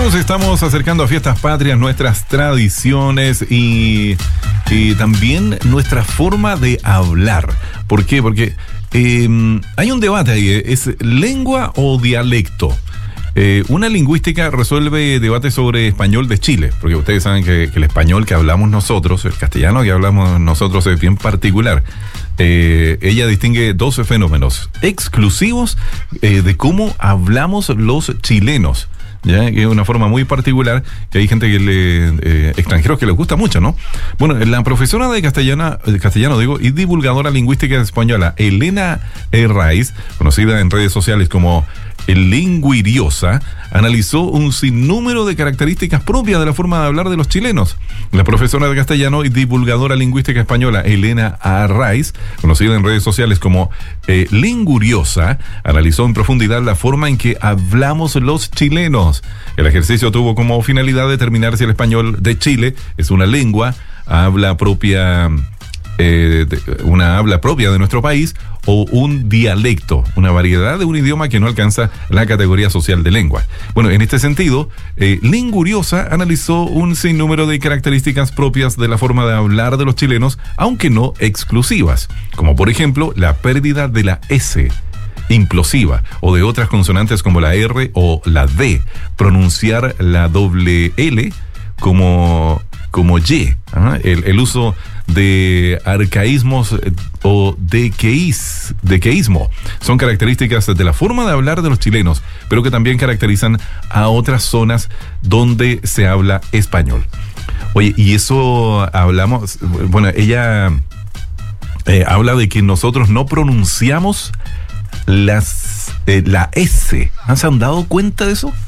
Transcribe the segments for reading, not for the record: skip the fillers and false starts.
nos estamos acercando a fiestas patrias, nuestras tradiciones y también nuestra forma de hablar. ¿Por qué? Porque hay un debate ahí, ¿es lengua o dialecto? Una lingüística resuelve debates sobre español de Chile, porque ustedes saben que el español que hablamos nosotros, el castellano que hablamos nosotros es bien particular. Ella distingue dos fenómenos exclusivos de cómo hablamos los chilenos, ¿ya? Que es una forma muy particular, que hay gente que extranjeros que les gusta mucho, ¿no? Bueno, la profesora de castellano y divulgadora lingüística española, Elena Herraiz, conocida en redes sociales como Linguiriosa, analizó un sinnúmero de características propias de la forma de hablar de los chilenos. La profesora de castellano y divulgadora lingüística española, Elena Herraiz, conocida en redes sociales como Linguiriosa, analizó en profundidad la forma en que hablamos los chilenos. El ejercicio tuvo como finalidad determinar si el español de Chile es una lengua, habla propia, una habla propia de nuestro país, o un dialecto, una variedad de un idioma que no alcanza la categoría social de lengua. Bueno, en este sentido, Linguiriosa analizó un sinnúmero de características propias de la forma de hablar de los chilenos, aunque no exclusivas, como por ejemplo la pérdida de la S implosiva o de otras consonantes como la R o la D, pronunciar la doble L como Y, el uso de arcaísmos o dequeísmo son características de la forma de hablar de los chilenos, pero que también caracterizan a otras zonas donde se habla español. Oye, y eso hablamos, bueno, ella habla de que nosotros no pronunciamos la S. ¿Se han dado cuenta de eso?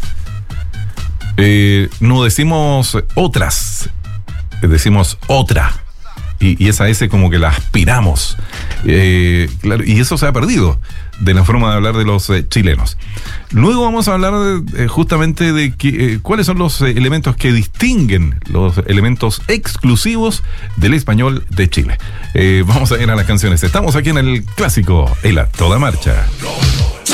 No decimos otras, decimos otra. Y esa S como que la aspiramos. Claro, y eso se ha perdido de la forma de hablar de los chilenos. Luego vamos a hablar justamente de cuáles son los elementos que distinguen, los elementos exclusivos del español de Chile. Vamos a ir a las canciones. Estamos aquí en el clásico, en la Toda Marcha.